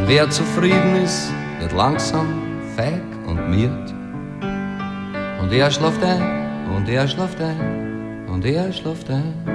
Denn wer zufrieden ist, wird langsam feig und miert. Und er schlaft ein, und er schlaft ein, und er schlaft ein.